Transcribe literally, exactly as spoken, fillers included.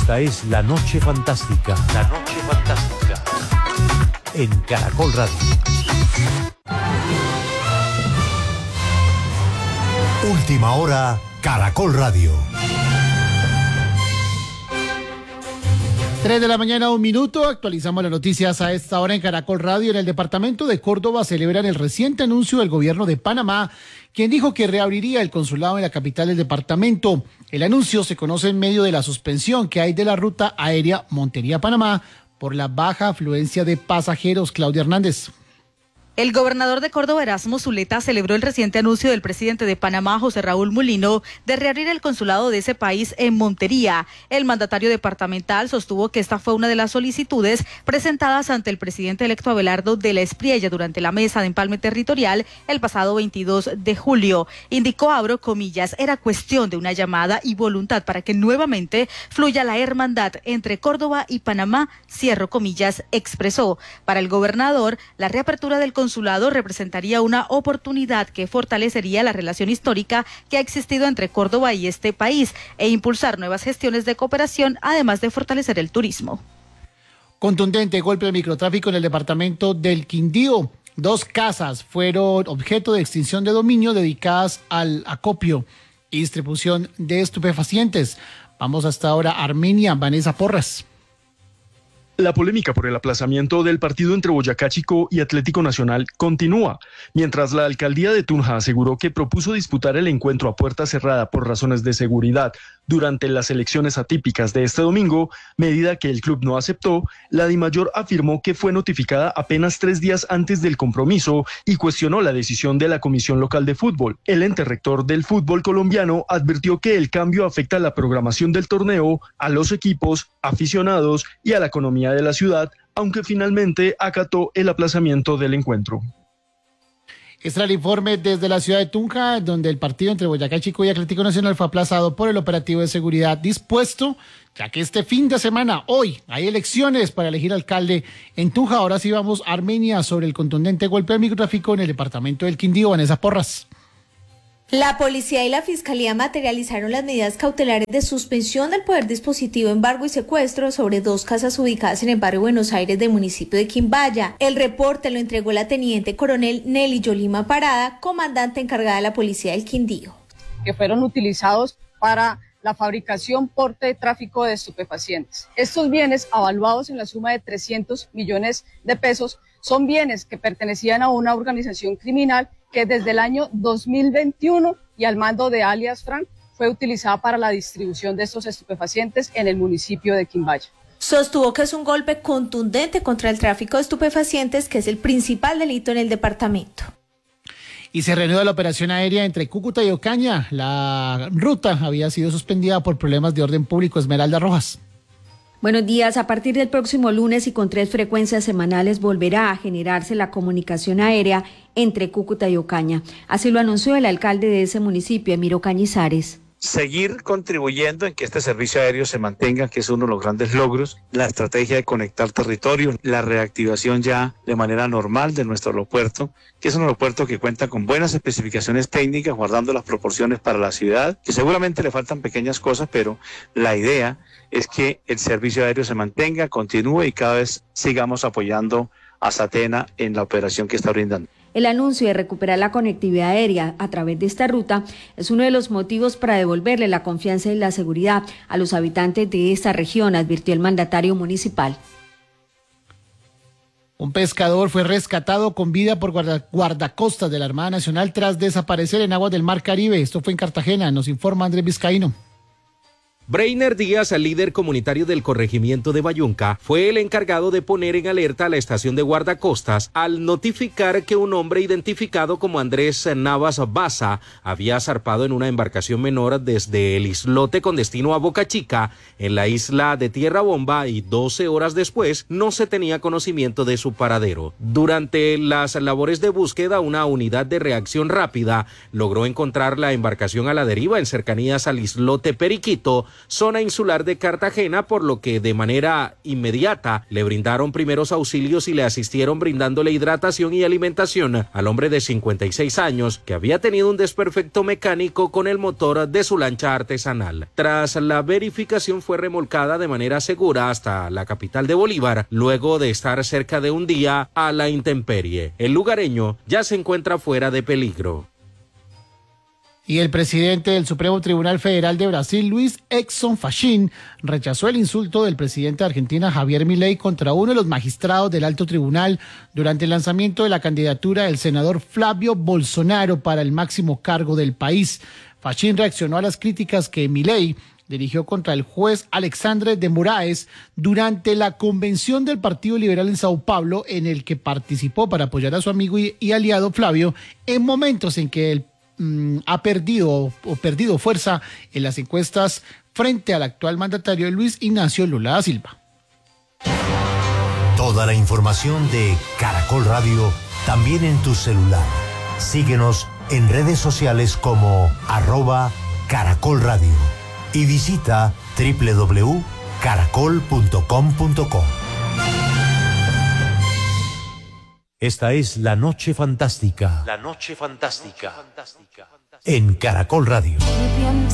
Esta es La Noche Fantástica. La Noche Fantástica. En Caracol Radio. Última hora, Caracol Radio. tres de la mañana, un minuto. Actualizamos las noticias a esta hora en Caracol Radio. En el departamento de Córdoba celebran el reciente anuncio del gobierno de Panamá, quien dijo que reabriría el consulado en la capital del departamento. El anuncio se conoce en medio de la suspensión que hay de la ruta aérea Montería-Panamá por la baja afluencia de pasajeros. Claudia Hernández. El gobernador de Córdoba, Erasmo Zuleta, celebró el reciente anuncio del presidente de Panamá, José Raúl Mulino, de reabrir el consulado de ese país en Montería. El mandatario departamental sostuvo que esta fue una de las solicitudes presentadas ante el presidente electo Abelardo de la Espriella durante la mesa de empalme territorial el pasado veintidós de julio. Indicó, abro comillas, era cuestión de una llamada y voluntad para que nuevamente fluya la hermandad entre Córdoba y Panamá, cierro comillas, expresó. Para el gobernador, la reapertura del consulado consulado representaría una oportunidad que fortalecería la relación histórica que ha existido entre Córdoba y este país e impulsar nuevas gestiones de cooperación, además de fortalecer el turismo. Contundente golpe al microtráfico en el departamento del Quindío. Dos casas fueron objeto de extinción de dominio dedicadas al acopio y distribución de estupefacientes. Vamos hasta ahora a Armenia. Vanessa Porras. La polémica por el aplazamiento del partido entre Boyacá Chicó y Atlético Nacional continúa, mientras la alcaldía de Tunja aseguró que propuso disputar el encuentro a puerta cerrada por razones de seguridad durante las elecciones atípicas de este domingo, medida que el club no aceptó. La Dimayor afirmó que fue notificada apenas tres días antes del compromiso y cuestionó la decisión de la Comisión Local de Fútbol. El ente rector del fútbol colombiano advirtió que el cambio afecta la programación del torneo, a los equipos, aficionados y a la economía de la ciudad, aunque finalmente acató el aplazamiento del encuentro. Este es el informe desde la ciudad de Tunja, donde el partido entre Boyacá Chicó y Atlético Nacional fue aplazado por el operativo de seguridad dispuesto, ya que este fin de semana, hoy, hay elecciones para elegir alcalde en Tunja. Ahora sí vamos a Armenia sobre el contundente golpe al microtráfico en el departamento del Quindío. Vanessa Porras. La policía y la fiscalía materializaron las medidas cautelares de suspensión del poder dispositivo, embargo y secuestro sobre dos casas ubicadas en el barrio Buenos Aires del municipio de Quimbaya. El reporte lo entregó la teniente coronel Nelly Yolima Parada, comandante encargada de la policía del Quindío. Que fueron utilizados para la fabricación, porte y tráfico de estupefacientes. Estos bienes, avaluados en la suma de trescientos millones de pesos, son bienes que pertenecían a una organización criminal que desde el año dos mil veintiuno y al mando de alias Frank fue utilizada para la distribución de estos estupefacientes en el municipio de Quimbaya. Sostuvo que es un golpe contundente contra el tráfico de estupefacientes, que es el principal delito en el departamento. Y se reanuda la operación aérea entre Cúcuta y Ocaña. La ruta había sido suspendida por problemas de orden público. Esmeralda Rojas. Buenos días. A partir del próximo lunes y con tres frecuencias semanales volverá a generarse la comunicación aérea entre Cúcuta y Ocaña. Así lo anunció el alcalde de ese municipio, Emiro Cañizares. Seguir contribuyendo en que este servicio aéreo se mantenga, que es uno de los grandes logros, la estrategia de conectar territorios, la reactivación ya de manera normal de nuestro aeropuerto, que es un aeropuerto que cuenta con buenas especificaciones técnicas, guardando las proporciones para la ciudad, que seguramente le faltan pequeñas cosas, pero la idea es que el servicio aéreo se mantenga, continúe y cada vez sigamos apoyando a Satena en la operación que está brindando. El anuncio de recuperar la conectividad aérea a través de esta ruta es uno de los motivos para devolverle la confianza y la seguridad a los habitantes de esta región, advirtió el mandatario municipal. Un pescador fue rescatado con vida por guarda, guardacostas de la Armada Nacional tras desaparecer en aguas del Mar Caribe. Esto fue en Cartagena, nos informa Andrés Vizcaíno. Breiner Díaz, el líder comunitario del corregimiento de Bayunca, fue el encargado de poner en alerta a la estación de guardacostas al notificar que un hombre identificado como Andrés Navas Baza había zarpado en una embarcación menor desde el islote con destino a Boca Chica, en la isla de Tierra Bomba, y doce horas después no se tenía conocimiento de su paradero. Durante las labores de búsqueda, una unidad de reacción rápida logró encontrar la embarcación a la deriva en cercanías al islote Periquito, zona insular de Cartagena, por lo que de manera inmediata le brindaron primeros auxilios y le asistieron brindándole hidratación y alimentación al hombre de cincuenta y seis años que había tenido un desperfecto mecánico con el motor de su lancha artesanal. Tras la verificación fue remolcada de manera segura hasta la capital de Bolívar, luego de estar cerca de un día a la intemperie. El lugareño ya se encuentra fuera de peligro. Y el presidente del Supremo Tribunal Federal de Brasil, Luis Edson Fachin, rechazó el insulto del presidente de Argentina, Javier Milei, contra uno de los magistrados del alto tribunal durante el lanzamiento de la candidatura del senador Flavio Bolsonaro para el máximo cargo del país. Fachin reaccionó a las críticas que Milei dirigió contra el juez Alexandre de Moraes durante la convención del Partido Liberal en Sao Paulo, en el que participó para apoyar a su amigo y, y aliado Flavio en momentos en que el ha perdido o perdido fuerza en las encuestas frente al actual mandatario Luis Ignacio Lula da Silva. Toda la información de Caracol Radio también en tu celular. Síguenos en redes sociales como arroba Caracol Radio y visita doble u doble u doble u punto caracol punto com punto co. Esta es La Noche Fantástica. La Noche Fantástica. En Caracol Radio.